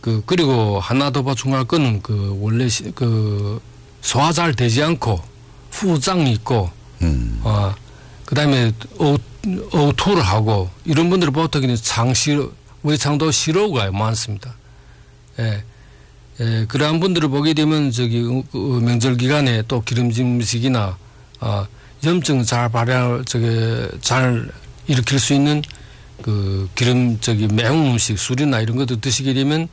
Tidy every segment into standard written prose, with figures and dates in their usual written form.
그리고 하나 더 보충할 거는 원래 소화 잘 되지 않고 후장이 있고 그다음에嘔吐를 하고 이런 분들 보통 외창도 실어가 많습니다. 예. 그러한 분들을 보게 되면 명절 기간에 또 기름진 음식이나 염증 잘 잘 일으킬 수 있는 매운 음식, 술이나 이런 것도 드시게 되면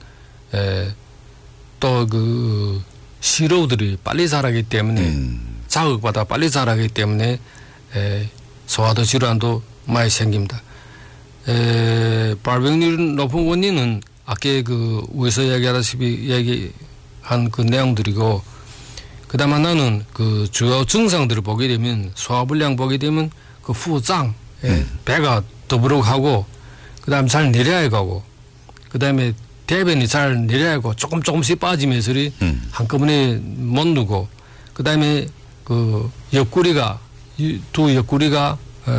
또 시로들이 빨리 자라기 때문에 자극받아 빨리 자라기 때문에 소화도 질환도 많이 생깁니다. 발병률 높은 원인은 아까 위에서 이야기한 그 내용들이고, 그다음 하나는 주요 증상들을 보게 되면 소화불량 보게 되면 후장, 배가 더부룩하고, 그다음 잘 내려야 가고, 그다음에 대변이 잘 내려야 하고 조금씩 빠지면서 한꺼번에 못 누고, 그다음에 옆구리가 두 옆구리가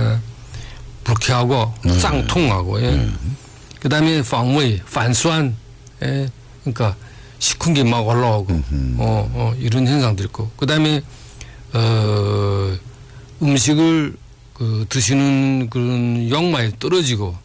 불쾌하고 짱통하고, 그다음에 반수한, 그러니까 식훈기 막 올라오고, 이런 현상도 있고, 그다음에 음식을 드시는 그런 욕망이 떨어지고,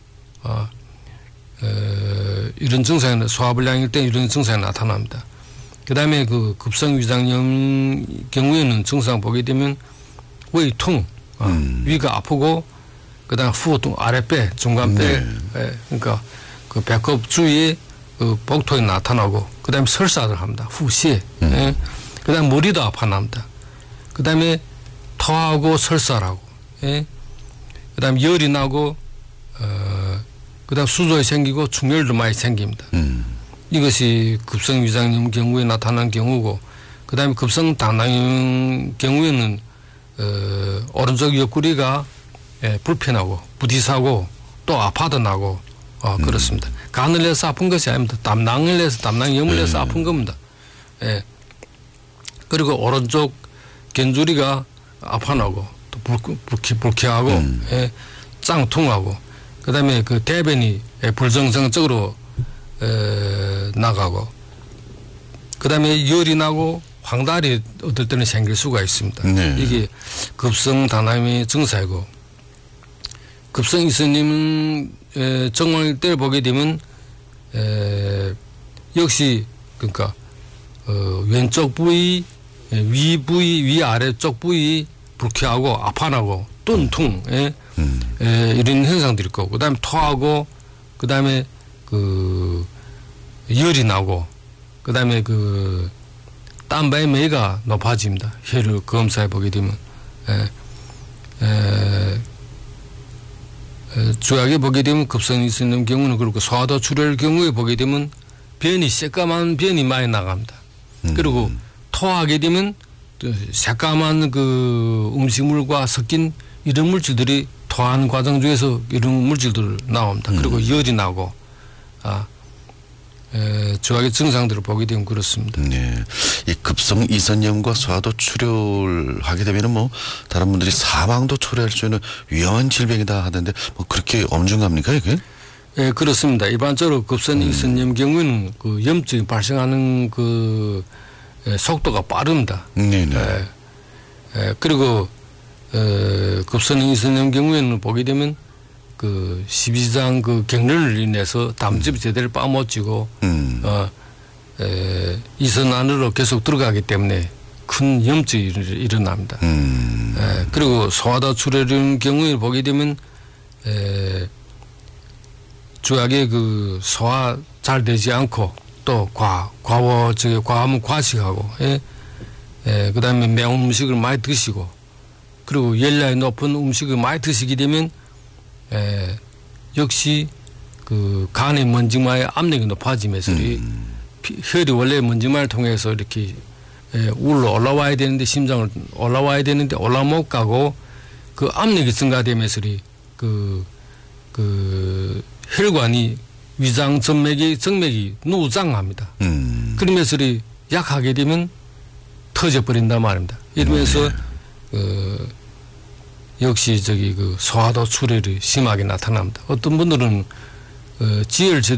이런 증상이 소화불량일 때 이런 증상이 나타납니다. 그다음에 급성위장염 경우에는 증상 보게 되면胃통, 위가 아프고, 그다음 후통, 아랫배, 중간배, 그러니까 배꼽 주위에 복통이 나타나고, 그다음에 설사를 합니다. 후시에, 그다음 머리도 아파납니다. 그다음에 토하고 설사하고, 그다음 열이 나고, 그다음 수조에 생기고 충혈도 많이 생깁니다. 이것이 급성위장염 경우에 나타나는 경우고, 그다음에 급성당뇨염 경우에는 오른쪽 옆구리가 불편하고 부딪히고 또 아파도 나고 그렇습니다. 간을 내서 아픈 것이 아닙니다. 담낭을 내서 담낭염을 내서 아픈 겁니다. 그리고 오른쪽 견주리가 아파나고 또 불쾌하고 짱통하고, 그다음에 대변이 불정상적으로 나가고, 그다음에 열이 나고 황달이 어떨 때는 생길 수가 있습니다. 이게 급성당뇨의 증상이고, 급성이선염 정황일 때 보게 되면 역시 그러니까 왼쪽 부위, 위 부위, 위 아래쪽 부위 불쾌하고 아파나고 뚠퉁, 이런 현상들이 있고, 그다음에 토하고, 그다음에 열이 나고, 그다음에 땀바의 매가 높아집니다. 혈을 검사해 보게 되면. 주약에 보게 되면 급성이선염 경우는 그렇고, 소화도 출혈 경우에 보게 되면 새까만 변이 많이 나갑니다. 그리고 토하게 되면 새까만 음식물과 섞인 이런 물질들이 토하는 과정 중에서 이런 물질들 나옵니다. 그리고 열이 나고, 주약의 증상들을 보게 되면 그렇습니다. 네. 이 급성 이선염과 소화도 출혈하게 되면은 다른 분들이 사망도 초래할 수 있는 위험한 질병이다 하던데 그렇게 엄중합니까, 이게? 예, 그렇습니다. 일반적으로 급성 이선염 경우에는 염증이 발생하는 속도가 빠릅니다. 네네. 그리고 급성 이선염 경우에는 보게 되면 십이장 경련을 인해서 담즙이 제대로 빠못지고 이선 안으로 계속 들어가기 때문에 큰 염증이 일어납니다. 그리고 소화도 출혈의 경우에 보게 되면 주약에 소화 잘 되지 않고, 또 과하면 과식하고, 그다음에 매운 음식을 많이 드시고, 그리고 열량이 높은 음식을 많이 드시게 되면 역시 간의 먼지마의 압력이 높아지면서 혈이 원래 먼지마를 통해서 이렇게 울러 올라와야 되는데, 심장을 올라와야 되는데 올라 못 가고, 압력이 증가되면서 혈관이 위장 정맥이 누장합니다. 그러면서 약하게 되면 터져버린단 말입니다. 이러면서 역시 소화도 출혈이 심하게 나타납니다. 어떤 분들은 지혈